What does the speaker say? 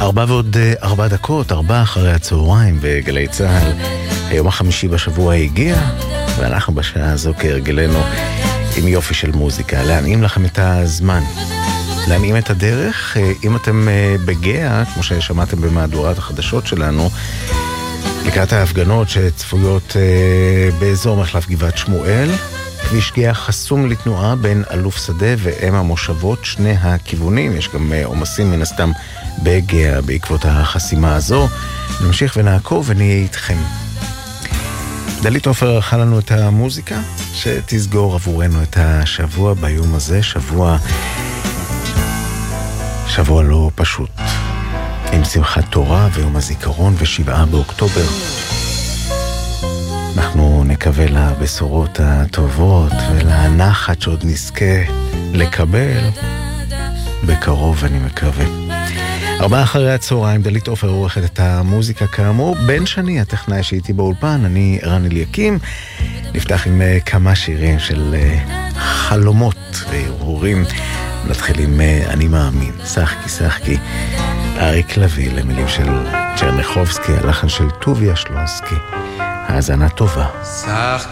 4:04, 4:00 בגלי צהל. היום החמישי בשבוע הגיע, ואנחנו בשעה הזו כהרגלנו עם יופי של מוזיקה. להנעים לכם את הזמן, להנעים את הדרך. אם אתם בגאה, כמו ששמעתם במהדורת החדשות שלנו, לקראת ההפגנות שצפויות באזור מחלף גבעת שמואל, כביש גאה חסום לתנועה בין אלוף שדה ואם המושבות, שני הכיוונים. יש גם עומסים מן הסתם בגאה בעקבות החסימה הזו. נמשיך ונעקוב ונהיה איתכם. דלית עופר ערכה לנו את המוזיקה שתסגור עבורנו את השבוע ביום הזה, שבוע לא פשוט, עם שמחת תורה ויום הזיכרון ו7 באוקטובר. אנחנו נקווה לבשורות הטובות ולנחת שעוד נזכה לקבל בקרוב, אני מקווה. 4:00, דלית עופר עורכת את המוזיקה כאמור. בן שני, הטכנאי שהייתי באולפן, אני רן אליקים. נפתח עם כמה שירים של חלומות והרהורים. נתחיל עם אני מאמין, שחקי שחקי, אריק לוי, למילים של צ'רניחובסקי, הלחן של טוביה שלונסקי. האזנה טובה. שחקי